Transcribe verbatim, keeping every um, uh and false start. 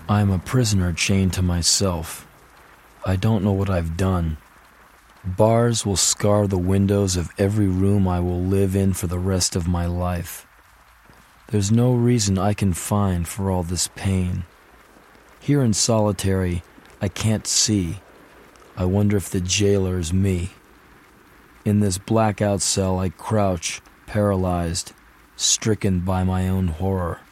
I am a prisoner chained to myself. I don't know what I've done. Bars will scar the windows of every room I will live in for the rest of my life. There's no reason I can find for all this pain. Here in solitary, I can't see. I wonder if the jailer is me. In this blackout cell, I crouch, paralyzed, stricken by my own horror.